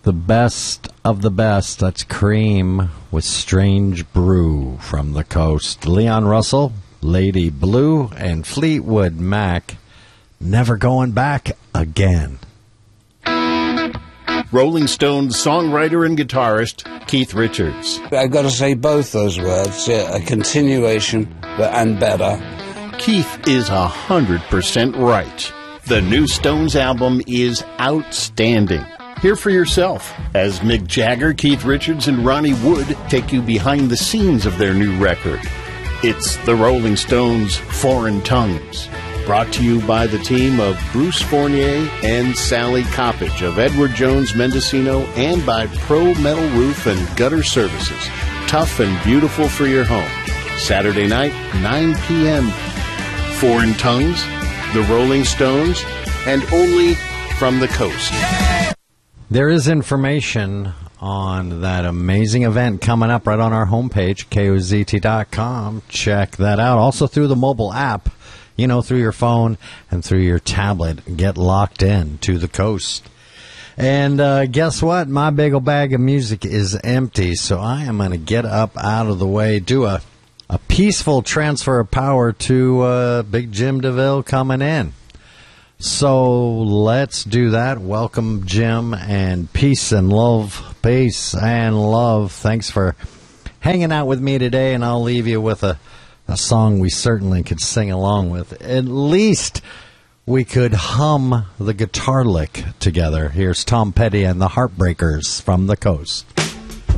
the best of the best. That's Cream with Strange Brew from the coast. Leon Russell, Lady Blue, and Fleetwood Mac, Never Going Back Again. Rolling Stones songwriter and guitarist Keith Richards. I've got to say both those words, a continuation and better. Keith is 100% right. The new Stones album is outstanding. Hear for yourself as Mick Jagger, Keith Richards, and Ronnie Wood take you behind the scenes of their new record. It's the Rolling Stones' Foreign Tongues, brought to you by the team of Bruce Fournier and Sally Coppage of Edward Jones Mendocino, and by Pro Metal Roof and Gutter Services. Tough and beautiful for your home. Saturday night, 9 p.m. Foreign Tongues, the Rolling Stones, and only from the coast. There is information on that amazing event coming up right on our homepage, KOZT.com. Check that out. Also through the mobile app, through your phone and through your tablet. Get locked in to the coast. And guess what? My big old bag of music is empty, so I am going to get up out of the way, do a peaceful transfer of power to Big Jim DeVille coming in. So let's do that. Welcome, Jim, and peace and love. Peace and love. Thanks for hanging out with me today, and I'll leave you with a song we certainly could sing along with. At least we could hum the guitar lick together. Here's Tom Petty and the Heartbreakers from the coast.